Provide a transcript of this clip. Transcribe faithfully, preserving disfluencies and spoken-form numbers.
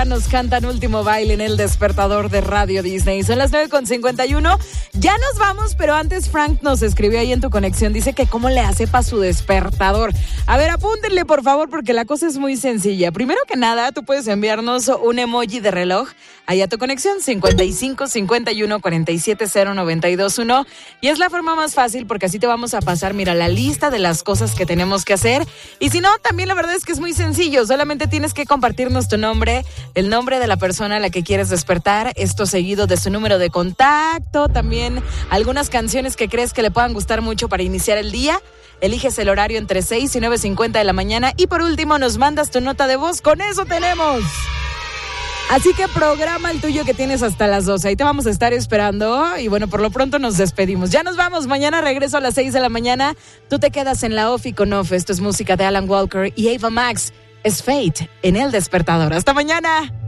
nos cantan Último Baile en el despertador de Radio Disney. Son las nueve con cincuenta y uno. Ya nos vamos, pero antes Frank nos escribió ahí en tu conexión. Dice que cómo le hace para su despertador. A ver, apúntenle por favor, porque la cosa es muy sencilla. Primero que nada, tú puedes enviarnos un emoji de reloj ahí a tu conexión cincuenta y cinco, cincuenta y uno, cuarenta y siete, cero, noventa y dos, uno. Y es la forma más fácil porque así te vamos a pasar, mira, la lista de las cosas que tenemos que hacer. Y si no, también la verdad es que es muy sencillo. Solamente tienes que compartirnos tu nombre, el nombre de la persona a la que quieres despertar, esto seguido de su número de contacto, también algunas canciones que crees que le puedan gustar mucho para iniciar el día. Eliges el horario entre seis y nueve cincuenta de la mañana y por último nos mandas tu nota de voz. Con eso tenemos. Así que programa el tuyo que tienes hasta las doce. Ahí te vamos a estar esperando. Y bueno, por lo pronto nos despedimos. Ya nos vamos. Mañana regreso a las seis de la mañana. Tú te quedas en la off y con off. Esto es música de Alan Walker y Ava Max. Es Fate en El Despertador. Hasta mañana.